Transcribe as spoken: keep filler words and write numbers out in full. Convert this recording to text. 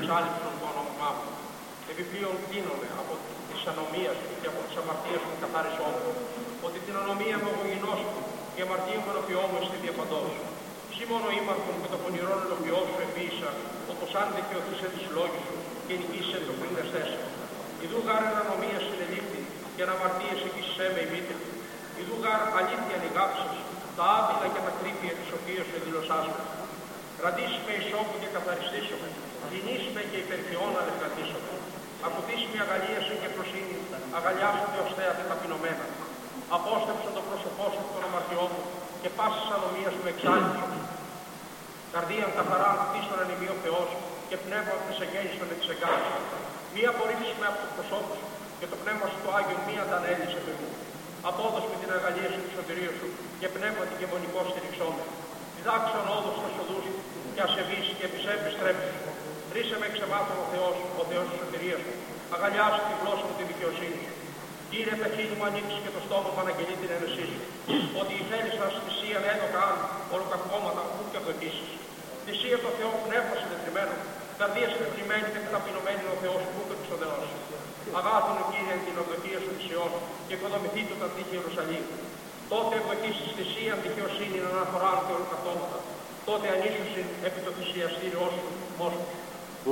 εξάλληψον το όνομά μου. Επιπλέον τίνομαι από τις ανομίες μου και από τις αμαρτίες μου καθάρισό μου, ότι την ανομία μου εγωγενός μου και αμαρτία μου ενωπιό μου εστί διαπαντός. Ψή μόνο ήμαρχον και το πονηρόν ενωπιό σου επίησα, όπως αν δικαιωθείς εν της λόγης σου και νικήσεις το πριν εστέσαι. Ιδού γάρ εν ανομία συνελήφθη και εν αμαρτίες εκείσισέ με ημίτευ. Ιδού γάρ αλήθεια νηγάψεις, τα άδειλα και τα κρύπια της οποίας σου εδηλωσάς με. Ραντίσεις με ισόπου και καθαριστήσομαι, λυνείς με και υπερφιών αλευκρατήσομαι. Ακουθείς με αγαλίαση και προσύνη, αγαλιάσου με οστέα και ταπεινωμένα. Απόστεψον το πρόσωπό σου των αμαρτιών μου και πάσης ανομίας μου εξάλληψον. Καρδίαν καθαρά κτίσον εν ημί ο Θεός και πνεύμα της εγγέννησον εξ εγκάρσης. Μη απορρίψεις με από το προσώπου σου και το πνεύμα σου το Άγιο μη αντανέλησε με μου. Απόδος με την αγαλίαση του σωτηρίου σου και πνεύματι και μονικό στηριξόμενο. Διδάξαν όδος στους οδούς και ασεβείς και επισέπεις τρέπεις. Ρίσε με εξεμάθων ο Θεός, ο Θεός της σωτηρίας μου. Αγαλιάσου τη γλώσσα μου τη δικαιοσύνη σου. Κύριε, τα χείλη μου ανοίξει και το στόμα μου αναγγελεί την ένωσή σου. Ότι η θέλησα θυσίαν έδωκα αν ολοκαυκόματα που και ευδοκίσεις. Θυσία το Θεό πνεύμα συντετριμένο. Καρδία συνεπλημένη και ταπεινωμένη ο Θεός που και ψωδεός. Αγάπη μου, Κύριε, την ευδοκία σου της Υιών και οικοδομηθεί του τα τείχη Ιερουσαλήμ. Τότε ευδοκίσεις θυσίαν δικαιοσύνη αναφορά και ολοκαυτώματα. Τότε ανήσουσιν επί το θυσιαστήριό σου μόσχος.